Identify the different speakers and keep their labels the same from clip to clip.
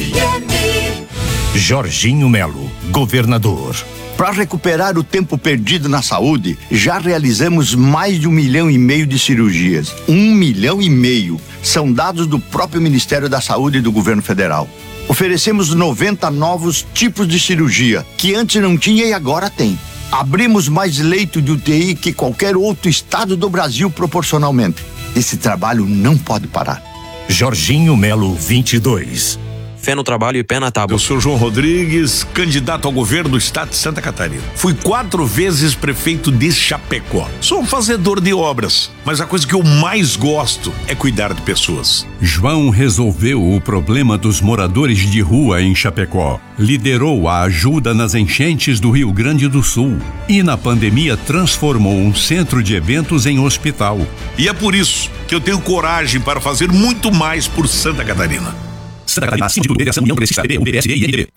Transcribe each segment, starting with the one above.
Speaker 1: Jorginho Melo, governador.
Speaker 2: Para recuperar o tempo perdido na saúde, já realizamos mais de 1,5 milhão de cirurgias. 1,5 milhão. São dados do próprio Ministério da Saúde e do governo federal. Oferecemos 90 novos tipos de cirurgia, que antes não tinha e agora tem. Abrimos mais leito de UTI que qualquer outro estado do Brasil proporcionalmente. Esse trabalho não pode parar.
Speaker 1: Jorginho Melo, 22.
Speaker 3: Fé no trabalho e pé na tábua.
Speaker 4: Eu sou João Rodrigues, candidato ao governo do estado de Santa Catarina. Fui 4 vezes prefeito de Chapecó. Sou um fazedor de obras, mas a coisa que eu mais gosto é cuidar de pessoas.
Speaker 5: João resolveu o problema dos moradores de rua em Chapecó. Liderou a ajuda nas enchentes do Rio Grande do Sul. E na pandemia transformou um centro de eventos em hospital.
Speaker 4: E é por isso que eu tenho coragem para fazer muito mais por Santa Catarina.
Speaker 5: Santa Catarina, Sindicato de Federação União Progressista, PB, PSB e MDB.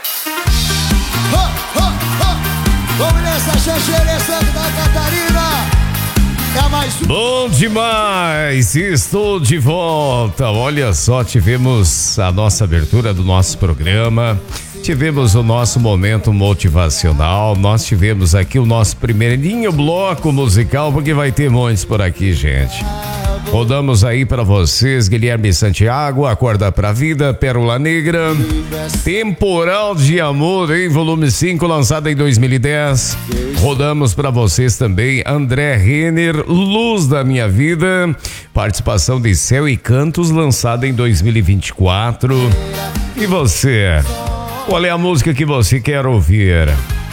Speaker 6: Vamos nessa, Xanxerê, Santa Catarina. É mais um.
Speaker 7: Bom demais, estou de volta. Olha só, tivemos a nossa abertura do nosso programa. Tivemos o nosso momento motivacional, nós tivemos aqui o nosso primeirinho bloco musical, porque vai ter muitos por aqui, gente. Rodamos aí pra vocês Guilherme Santiago, Acorda Pra Vida, Pérola Negra, Temporal de Amor em volume 5, lançado em 2010. Rodamos pra vocês também André Renner, Luz da Minha Vida, participação de Céu e Cantos, lançada em 2024. E você? Qual é a música que você quer ouvir?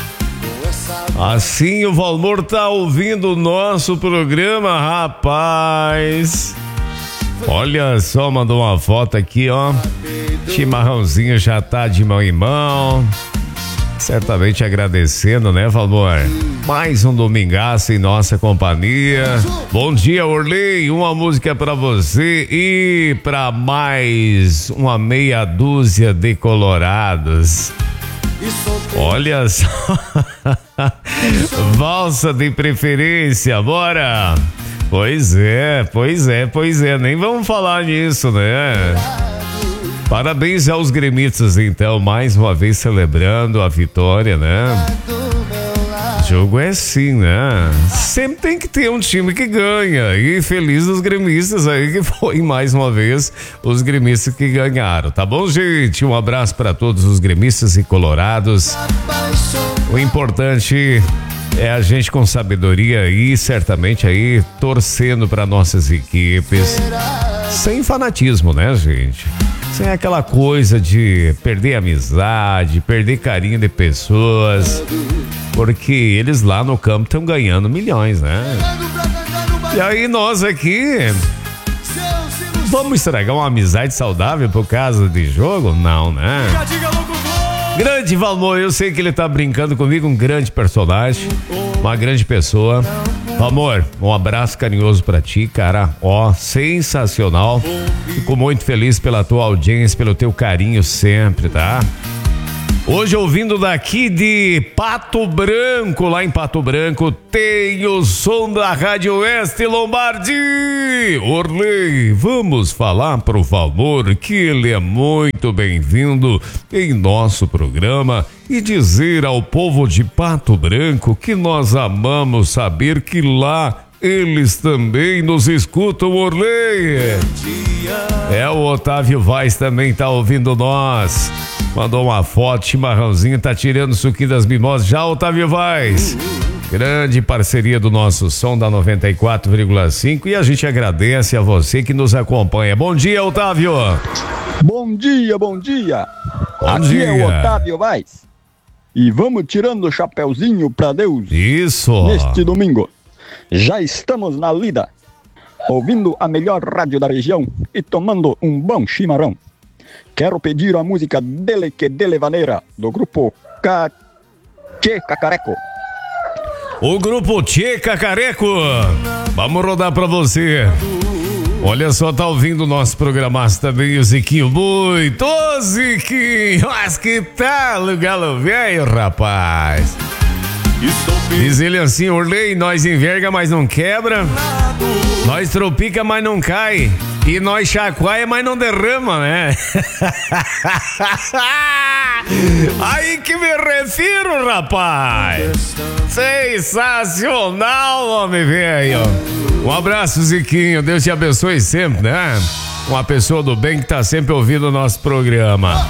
Speaker 7: Assim o Valmor tá ouvindo o nosso programa, rapaz. Olha só, mandou uma foto aqui, ó. Chimarrãozinho já tá de mão em mão. Certamente agradecendo, né, Valmor? Mais um domingaço em nossa companhia. Bom dia, Orley. Uma música pra você e pra mais uma meia dúzia de colorados. Olha só. Valsa de preferência, bora! Pois é. Nem vamos falar nisso, né? Parabéns aos gremistas, então, mais uma vez celebrando a vitória, né? O jogo é assim, né? Sempre tem que ter um time que ganha. E feliz dos gremistas aí, que foi mais uma vez os gremistas que ganharam. Tá bom, gente? Um abraço para todos os gremistas e colorados. O importante é a gente com sabedoria e certamente aí torcendo para nossas equipes. Sem fanatismo, né, gente? Sem aquela coisa de perder amizade, perder carinho de pessoas, porque eles lá no campo estão ganhando milhões, né? E aí nós aqui vamos estragar uma amizade saudável por causa de jogo? Não, né? Grande Valmor, eu sei que ele tá brincando comigo, um grande personagem, uma grande pessoa. Valmor, um abraço carinhoso pra ti, cara, ó, sensacional. Fico muito feliz pela tua audiência, pelo teu carinho sempre, tá? Hoje, ouvindo daqui de Pato Branco, lá em Pato Branco, tem o som da Rádio Oeste Lombardi. Orley, vamos falar pro Valmor que ele é muito bem-vindo em nosso programa e dizer ao povo de Pato Branco que nós amamos saber que lá eles também nos escutam, Orley. É, o Otávio Vaz também tá ouvindo nós. Mandou uma foto, chimarrãozinho, tá tirando o suquinho das mimosas. Já, Otávio Vaz. Grande parceria do nosso som da 94,5 e a gente agradece a você que nos acompanha. Bom dia, Otávio.
Speaker 8: Bom dia. Aqui é o Otávio Vaz. E vamos tirando o chapeuzinho pra Deus.
Speaker 7: Isso.
Speaker 8: Neste domingo. Já estamos na lida, ouvindo a melhor rádio da região e tomando um bom chimarrão. Quero pedir a música Dele Que Dele Vaneira, do grupo Tchê Cacareco.
Speaker 7: O grupo Tchê Cacareco. Vamos rodar pra você. Olha só, tá ouvindo o nosso programaço também, o Ziquinho. Muito, ô Ziquinho, mas que tal o galo velho, rapaz? Diz ele assim, Orley, nós enverga, mas não quebra. Nós tropica, mas não cai. E nós chacoalha, mas não derrama, né? Aí que me refiro, rapaz. Sensacional, homem velho. Um abraço, Ziquinho. Deus te abençoe sempre, né? Uma pessoa do bem que tá sempre ouvindo o nosso programa.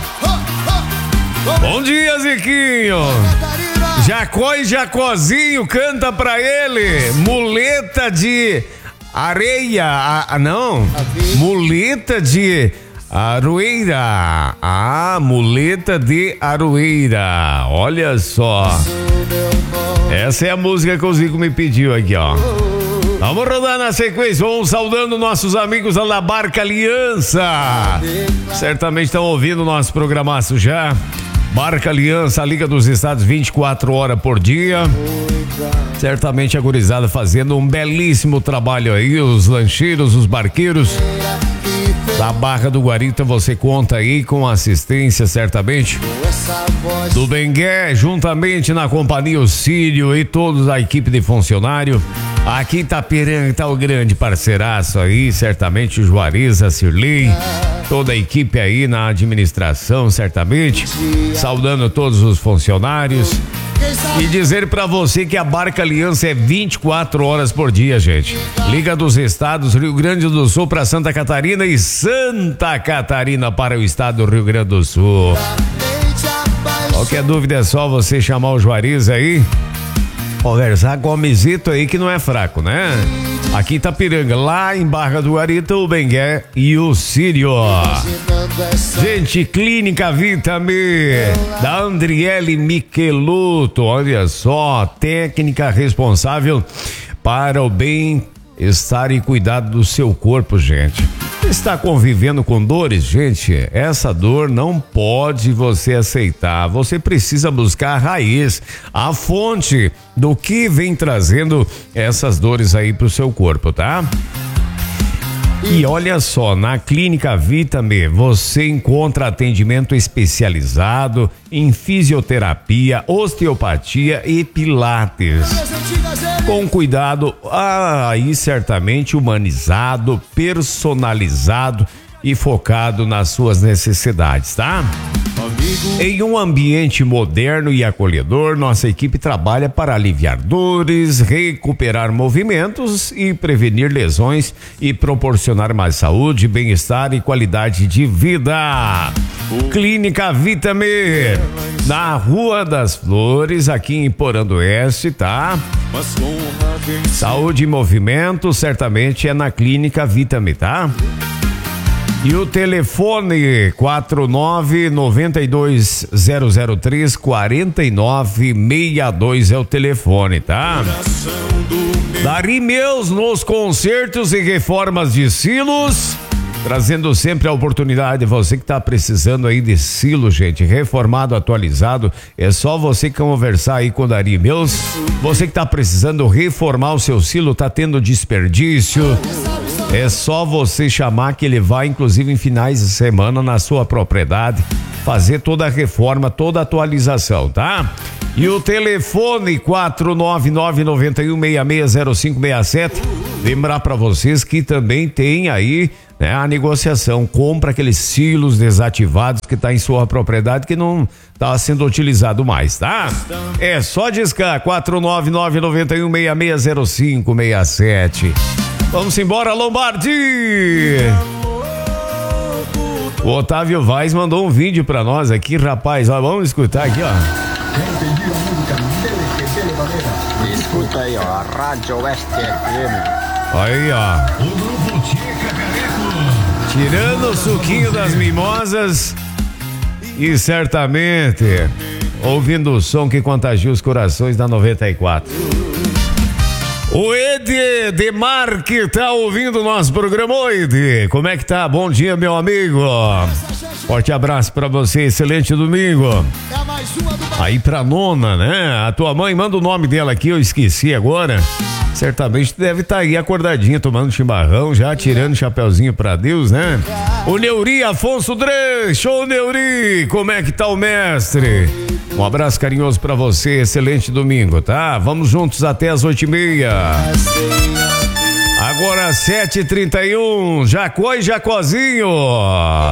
Speaker 7: Bom dia, Ziquinho. Jacó e Jacozinho, canta pra ele. Muleta de areia. Não. Muleta de aroeira. Muleta de aroeira. Olha só. Essa é a música que o Zico me pediu aqui, ó. Vamos rodar na sequência, vamos saudando nossos amigos lá da Barca Aliança. Certamente estão ouvindo o nosso programaço já. Barca Aliança, a Liga dos Estados, 24 horas por dia. Certamente a gurizada fazendo um belíssimo trabalho aí, os lancheiros, os barqueiros da Barra do Guarita, você conta aí com assistência, certamente, do Bengué, juntamente na companhia Auxílio e toda a equipe de funcionário. Aqui em Itapiranga tá o grande parceiraço aí, certamente o Juarez, a Cirlei, toda a equipe aí na administração, certamente, saudando todos os funcionários. E dizer pra você que a Barca Aliança é 24 horas por dia, gente. Liga dos Estados, Rio Grande do Sul para Santa Catarina e Santa Catarina para o estado do Rio Grande do Sul. Qualquer dúvida é só você chamar o Juarez aí, conversar com o Homizito aí que não é fraco, né? Aqui em Itapiranga, lá em Barra do Guarita, o Bengué e o Sírio. Gente, Clínica Vitame, da Andriele Micheluto, olha só, técnica responsável para o bem-estar e cuidado do seu corpo, gente. Está convivendo com dores, gente? Essa dor não pode você aceitar. Você precisa buscar a raiz, a fonte do que vem trazendo essas dores aí pro seu corpo, tá? E olha só, na Clínica Vitame você encontra atendimento especializado em fisioterapia, osteopatia e pilates. Com cuidado, aí certamente humanizado, personalizado e focado nas suas necessidades, tá? Em um ambiente moderno e acolhedor, nossa equipe trabalha para aliviar dores, recuperar movimentos e prevenir lesões e proporcionar mais saúde, bem-estar e qualidade de vida. Clínica Vitame, na Rua das Flores, aqui em Porandoeste, tá? Saúde e movimento, certamente é na Clínica Vitame, tá? E o telefone 4992-003-4962 é o telefone, tá? Dari Meus nos concertos e reformas de silos, trazendo sempre a oportunidade, você que tá precisando aí de silo, gente, reformado, atualizado, é só você conversar aí com o Dari Meus. Você que tá precisando reformar o seu silo, tá tendo desperdício, é só você chamar que ele vai, inclusive em finais de semana, na sua propriedade, fazer toda a reforma, toda a atualização, tá? E o telefone 499-9166-0567. Lembrar para vocês que também tem aí, né, a negociação. Compra aqueles silos desativados que tá em sua propriedade que não tá sendo utilizado mais, tá? É só discar 499-9166-0567. Vamos embora, Lombardi! O Otávio Vaz mandou um vídeo pra nós aqui, rapaz. Ó, vamos escutar aqui, ó.
Speaker 8: Escuta aí, ó, a Rádio Oeste FM.
Speaker 7: Aí, ó. O grupo Tica Careco. Tirando o suquinho das mimosas e certamente ouvindo o som que contagia os corações da 94. O Ed Demarque tá ouvindo o nosso programa. Oi, Ed, como é que tá? Bom dia, meu amigo. Forte abraço pra você, excelente domingo. Aí pra nona, né? A tua mãe, manda o nome dela aqui, eu esqueci agora. Certamente deve estar aí acordadinha, tomando chimarrão, já tirando o chapeuzinho pra Deus, né? O Neuri Afonso Dre, show Neuri, como é que tá o mestre? Um abraço carinhoso pra você, excelente domingo, tá? Vamos juntos até as 8h30. Agora 7h31, Jacó e Jacozinho.